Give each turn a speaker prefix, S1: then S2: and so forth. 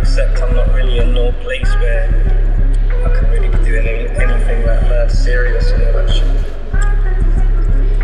S1: except I'm not really in no place where I can really be doing anything.